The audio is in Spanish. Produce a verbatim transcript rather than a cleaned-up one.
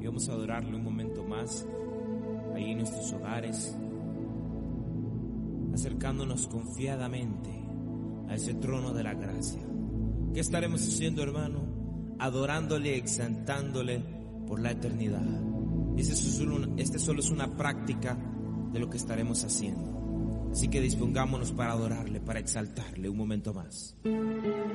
y vamos a adorarle un momento más ahí en nuestros hogares, acercándonos confiadamente a ese trono de la gracia. ¿Qué estaremos haciendo, hermano? Adorándole, exaltándole por la eternidad. Esta solo, este solo es una práctica de lo que estaremos haciendo. Así que dispongámonos para adorarle, para exaltarle un momento más.